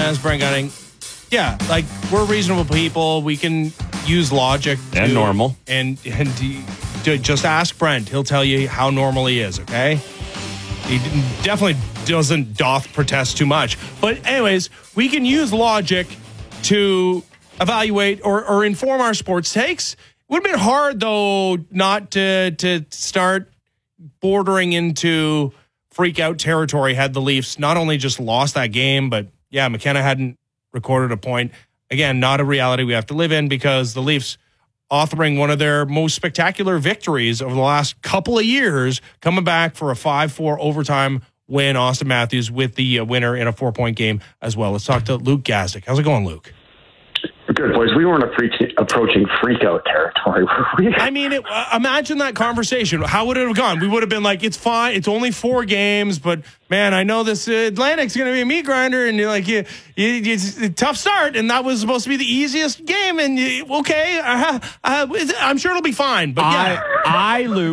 says Brent Gunning, yeah, like we're reasonable people. We can use logic and normal. And to just ask Brent. He'll tell you how normal he is, okay? He definitely doth protest too much. But anyways, we can use logic to evaluate or inform our sports takes. It would have been hard, though, not to start bordering into freak-out territory had the Leafs not only just lost that game, but, yeah, McKenna hadn't recorded a point. Again, not a reality we have to live in because the Leafs authoring one of their most spectacular victories over the last couple of years, coming back for a 5-4 overtime win. Austin Matthews with the winner in a 4-point game as well. Let's talk to Luke Gazdic. How's it going, Luke? Good, boys. We weren't approaching freak-out territory, were we? I mean, imagine that conversation. How would it have gone? We would have been like, it's fine. It's only 4 games, but, man, I know this Atlantic's going to be a meat grinder, and you're like, it's a tough start, and that was supposed to be the easiest game, and okay, I'm sure it'll be fine, but yeah. Luke,